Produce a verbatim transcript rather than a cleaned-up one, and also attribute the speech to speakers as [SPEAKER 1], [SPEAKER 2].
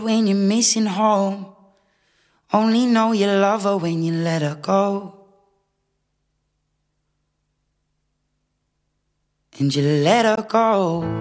[SPEAKER 1] when you're missing home. Only know you love her when you let her go. And you let her go.